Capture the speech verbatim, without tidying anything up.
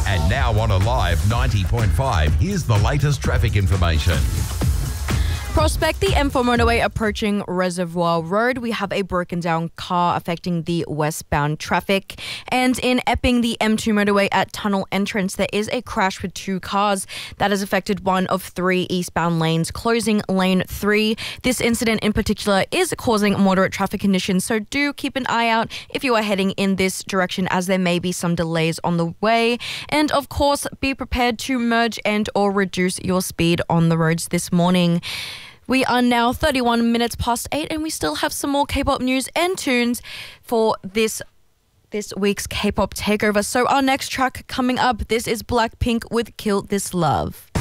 And now on Alive ninety point five, here's the latest traffic information. Prospect the M four motorway approaching Reservoir Road. We have a broken down car affecting the westbound traffic. And in Epping, the M two motorway at tunnel entrance, there is a crash with two cars that has affected one of three eastbound lanes, closing lane three. This incident in particular is causing moderate traffic conditions, so do keep an eye out if you are heading in this direction, as there may be some delays on the way. And of course, be prepared to merge and or reduce your speed on the roads this morning. We are now thirty-one minutes past eight, and we still have some more K-pop news and tunes for this this week's K-pop takeover. So our next track coming up, this is Blackpink with Kill This Love.